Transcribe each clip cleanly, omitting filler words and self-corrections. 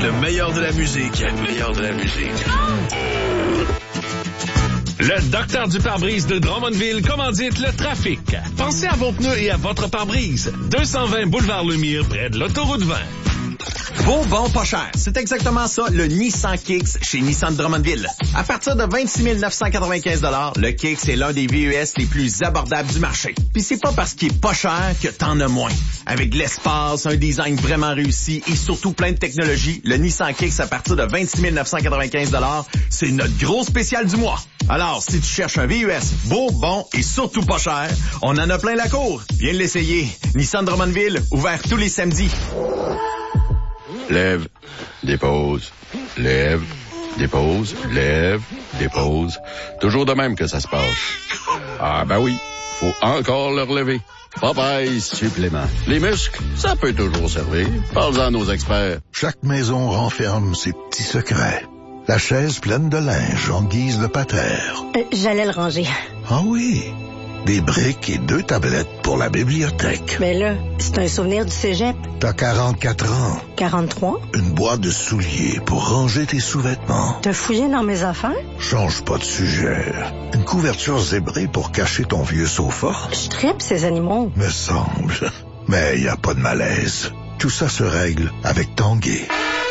Le meilleur de la musique. Le meilleur de la musique. Le docteur du pare-brise de Drummondville commandite le trafic. Pensez à vos pneus et à votre pare-brise. 220 boulevard Lemire, près de l'autoroute 20. Beau, bon, pas cher. C'est exactement ça, le Nissan Kicks chez Nissan Drummondville. À partir de 26 995 $, le Kicks est l'un des VUS les plus abordables du marché. Puis c'est pas parce qu'il est pas cher que t'en as moins. Avec de l'espace, un design vraiment réussi et surtout plein de technologie, le Nissan Kicks à partir de 26 995 $, c'est notre gros spécial du mois. Alors, si tu cherches un VUS beau, bon et surtout pas cher, on en a plein la cour. Viens l'essayer. Nissan Drummondville, ouvert tous les samedis. Lève, dépose, lève, dépose, lève, dépose. Toujours de même que ça se passe. Ah ben oui, faut encore le relever. Popeye supplément. Les muscles, ça peut toujours servir. Parle-en à nos experts. Chaque maison renferme ses petits secrets. La chaise pleine de linge en guise de patère. J'allais le ranger. Ah oui, des briques et 2 tablettes pour la bibliothèque. Mais là, c'est un souvenir du cégep. T'as 44 ans. 43? Une boîte de souliers pour ranger tes sous-vêtements. T'as fouillé dans mes affaires? Change pas de sujet. Une couverture zébrée pour cacher ton vieux sofa. Je tripe ces animaux. Me semble. Mais y a pas de malaise. Tout ça se règle avec Tanguay.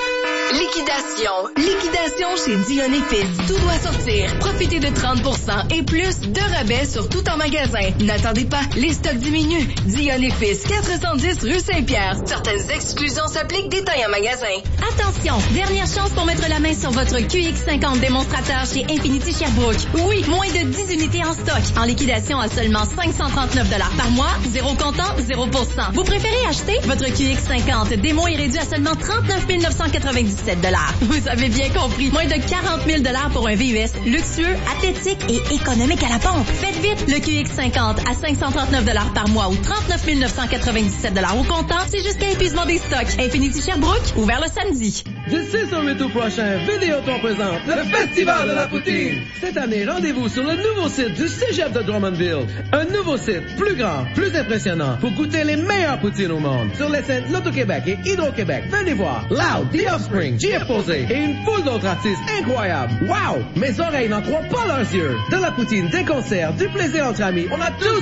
Liquidation chez Dion & Fils. Tout doit sortir. Profitez de 30% et plus de rabais sur tout en magasin. N'attendez pas, les stocks diminuent. Dion & Fils, 410 rue Saint-Pierre. Certaines exclusions s'appliquent, détails en magasin. Attention, dernière chance pour mettre la main sur votre QX50 démonstrateur chez Infinity Sherbrooke. Oui, moins de 10 unités en stock. En liquidation à seulement 539 $ par mois, 0 comptant, 0%. Vous préférez acheter votre QX50 démo est réduit à seulement 39 997 $. Vous avez bien compris. Moins de 40 000 $ pour un VUS luxueux, athlétique et économique à la pompe. Faites vite, le QX50 à 539 $ par mois ou 39 997 $ au comptant, c'est jusqu'à épuisement des stocks. Infinity Sherbrooke, ouvert le samedi. Du 6 au 8 août prochain, Vidéotron présente le Festival de la Poutine. Cette année, rendez-vous sur le nouveau site du Cégep de Drummondville. Un nouveau site, plus grand, plus impressionnant, pour goûter les meilleures poutines au monde. Sur les scènes Loto-Québec et Hydro-Québec, venez voir Loud, The Offspring, GF Posé et une foule d'autres artistes incroyables. Wow! Mes oreilles n'en croient pas leurs yeux. De la poutine, des concerts, du plaisir entre amis, on a tout